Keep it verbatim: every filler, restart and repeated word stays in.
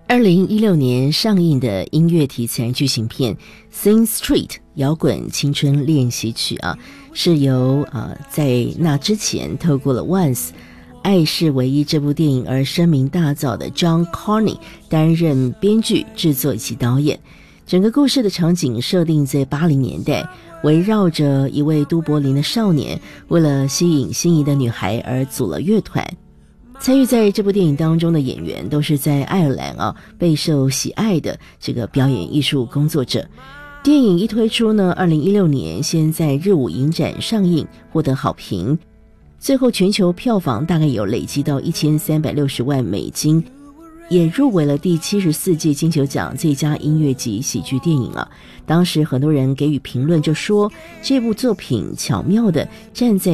二零一六年上映的音乐题材剧情片《Sing Street 摇滚青春练习曲》啊，是由呃在那之前透过了 Once 爱是唯一这部电影而声名大噪的 John Carney 担任编剧、制作以及导演。整个故事的场景设定在八零年代，围绕着一位都柏林的少年为了吸引心仪的女孩而组了乐团。参与在这部电影当中的演员都是在爱尔兰啊备受喜爱的这个表演艺术工作者。电影一推出呢，二零一六年先在日舞影展上映，获得好评，最后全球票房大概有累积到一千三百六十万美金，也入围了第七十四届金球奖最佳音乐及喜剧电影啊。当时很多人给予评论就说，这部作品巧妙地站在